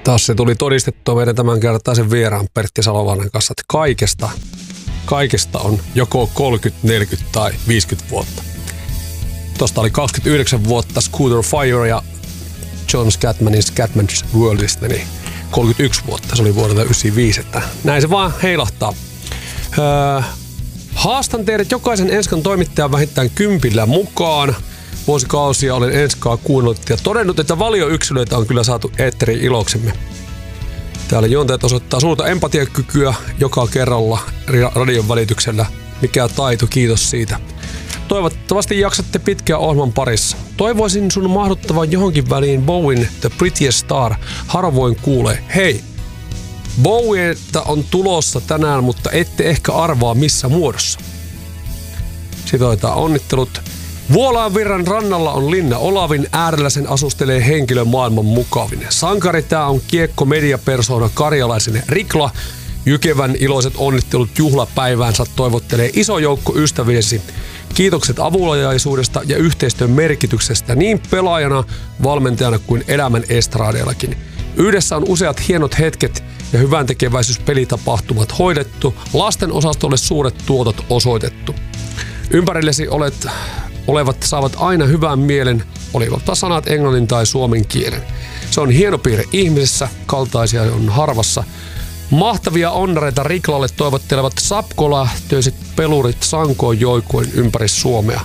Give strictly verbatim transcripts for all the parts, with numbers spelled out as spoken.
Taas se tuli todistettua meidän tämänkertaisen vieraan Pertti Salolainen kanssa, että kaikesta, kaikesta on joko kolmekymmentä, neljäkymmentä tai viisikymmentä vuotta. Tuosta oli kaksikymmentäyhdeksän vuotta Scooter Fire ja John Scatmanin Scatman's Worldista, niin kolmekymmentäyksi vuotta. Se oli vuodelta yhdeksänkymmentäviisi, että näin se vaan heilahtaa. Öö, haastan teidät jokaisen Enskan toimittajan vähintään kympillä mukaan. Vuosikausia olen Enskaa kuunnellut ja todennut, että valioyksilöitä on kyllä saatu eetteriin iloksemme. Täällä juontajat osoittaa suurta empatiakykyä joka kerralla radion välityksellä. Mikä taito, kiitos siitä. Toivottavasti jaksatte pitkään ohjelman parissa. Toivoisin sun mahduttavan johonkin väliin Bowien The Prettiest Star. Harvoin kuulee. Hei, Bowielta on tulossa tänään, mutta ette ehkä arvaa missä muodossa. Sitoitaan onnittelut. Vuolaan virran rannalla on Linna Olavin, äärellä sen asustelee henkilö maailman mukavin. Sankari tää on kiekko mediapersona karjalaisen Rikla. Jykevän iloiset onnittelut juhlapäiväänsä toivottelee iso joukko ystäviesi. Kiitokset avuliaisuudesta ja yhteistyön merkityksestä niin pelaajana, valmentajana kuin elämän estraadeellakin. Yhdessä on useat hienot hetket ja hyvän tekeväisyyspelitapahtumat hoidettu, lasten osastolle suuret tuotot osoitettu. Ympärillesi olet, olevat saavat aina hyvän mielen, olivatpa sanat englannin tai suomen kielen. Se on hieno piirre ihmisessä, kaltaisia on harvassa. Mahtavia onnareita Riklalle toivottelevat sapkolähtöiset pelurit sankoon joikuen ympäri Suomea.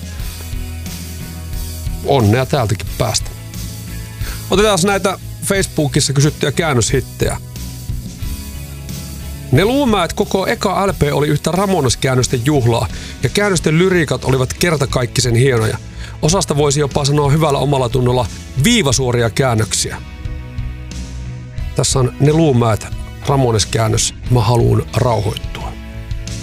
Onnea täältäkin päästä. Otetaan näitä Facebookissa kysyttyjä käännöshittejä. Ne Luumäet koko eka L P oli yhtä Ramones-käännösten juhlaa ja käännösten lyriikat olivat kertakaikkisen hienoja. Osasta voisi jopa sanoa hyvällä omalla tunnolla viivasuoria käännöksiä. Tässä on Ne Luumäet Ramones-käännös. Mä haluun rauhoittaa.